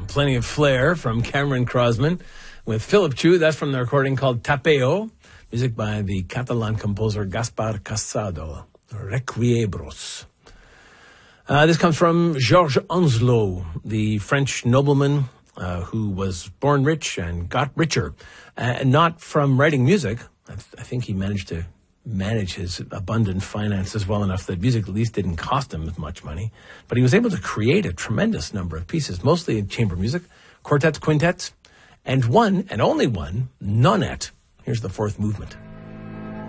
Plenty of Flair from Cameron Crosman with Philip Chu. That's from the recording called Tapeo. Music by the Catalan composer Gaspar Casado. Requiebros. This comes from Georges Onslow, the French nobleman who was born rich and got richer. Not from writing music. I think he managed to manage his abundant finances well enough that music at least didn't cost him as much money. But he was able to create a tremendous number of pieces, mostly in chamber music, quartets, quintets, and one, and only one, nonette. Here's the fourth movement.